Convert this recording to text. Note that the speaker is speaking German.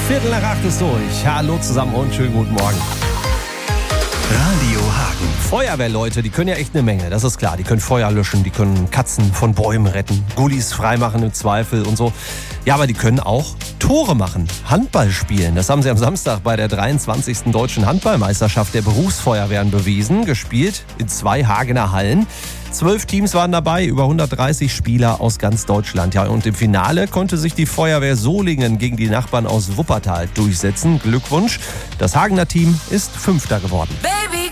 7:15 ist durch. Hallo zusammen und schönen guten Morgen. Radio Hagen. Feuerwehrleute, die können ja echt eine Menge, das ist klar. Die können Feuer löschen, die können Katzen von Bäumen retten, Gullis freimachen im Zweifel und so. Ja, aber die können auch Tore machen, Handball spielen. Das haben sie am Samstag bei der 23. Deutschen Handballmeisterschaft der Berufsfeuerwehren bewiesen. Gespielt in 2 Hagener Hallen. 12 Teams waren dabei, über 130 Spieler aus ganz Deutschland. Ja, und im Finale konnte sich die Feuerwehr Solingen gegen die Nachbarn aus Wuppertal durchsetzen. Glückwunsch, das Hagener Team ist 5. geworden. Baby.